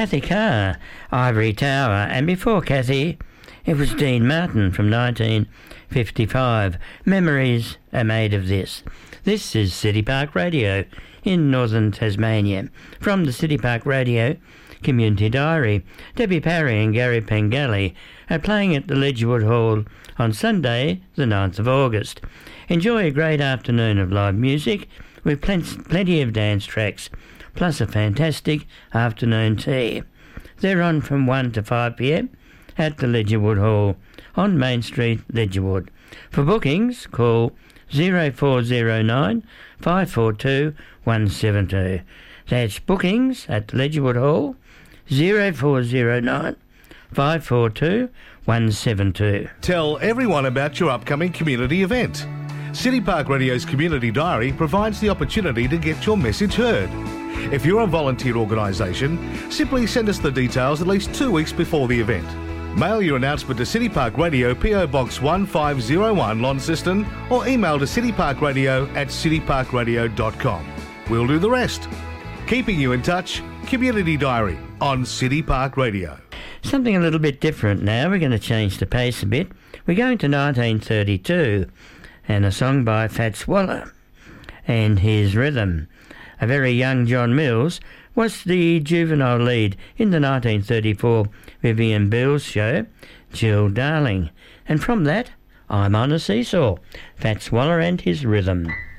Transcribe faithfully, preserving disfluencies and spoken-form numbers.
Kathy Carr, Ivory Tower, and before Kathy, it was Dean Martin from nineteen fifty-five. Memories are made of this. This is City Park Radio in northern Tasmania. From the City Park Radio Community Diary, Debbie Parry and Gary Pengelly are playing at the Ledgerwood Hall on Sunday, the ninth of August. Enjoy a great afternoon of live music with plen- plenty of dance tracks, plus a fantastic afternoon tea. They're on from one to five p m at the Ledgerwood Hall on Main Street, Ledgerwood. For bookings, call zero four zero nine, five four two, one seven two. That's bookings at the Ledgerwood Hall, zero four zero nine, five four two, one seven two. Tell everyone about your upcoming community event. City Park Radio's Community Diary provides the opportunity to get your message heard. If you're a volunteer organisation, simply send us the details at least two weeks before the event. Mail your announcement to City Park Radio, P O Box one five zero one, Launceston, or email to cityparkradio at cityparkradio dot com. We'll do the rest. Keeping you in touch, Community Diary on City Park Radio. Something a little bit different now. We're going to change the pace a bit. We're going to nineteen thirty-two and a song by Fats Waller and his Rhythm. A very young John Mills was the juvenile lead in the nineteen thirty-four Vivian Beales show, Jill Darling. And from that, I'm on a Seesaw, Fats Waller and his Rhythm.